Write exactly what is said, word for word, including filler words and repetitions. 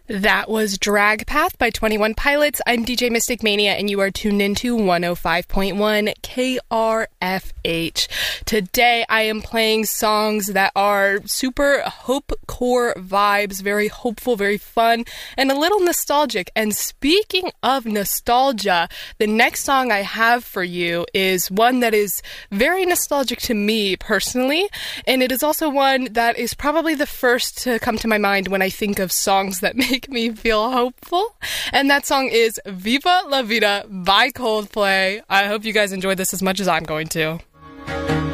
That was Drag Path by twenty one Pilots. I'm D J Mystic Mania, and you are tuned into one oh five point one K R F H. Today, I am playing songs that are super hope-core vibes, very hopeful, very fun, and a little nostalgic. And speaking of nostalgia, the next song I have for you is one that is very nostalgic to me personally, and it is also one that is probably the first to come to my mind when I think of songs that make me feel hopeful. And that song is Viva La Vida by Coldplay. I hope you guys enjoyed this as much as I'm going to.